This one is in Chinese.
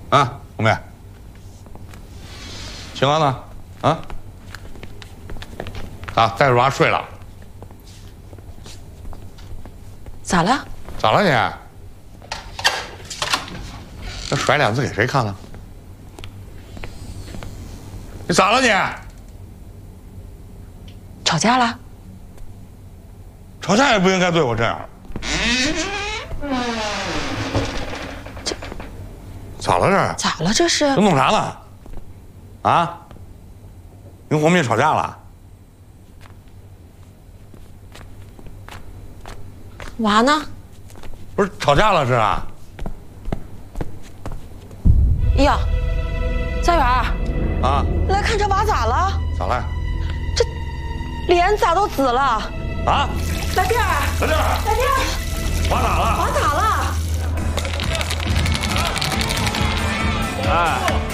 啊，红梅，青娥呢？啊？啊，带着娃睡了。 咋了？ 咋了你？那甩脸子给谁看了？你咋了你？ 吵架了？ 吵架也不应该对我这样。咋了这？ 咋了这是？ 这弄啥呢？啊？跟红梅吵架了？ 娃呢？ 不是吵架了是啊？ 哎呀，佳媛儿， 啊？ 来看这娃咋了？ 咋了？ 这脸咋都紫了？ 啊？ 大弟儿， 大弟儿， 大弟儿， 娃咋了？ 娃咋了？ 哎，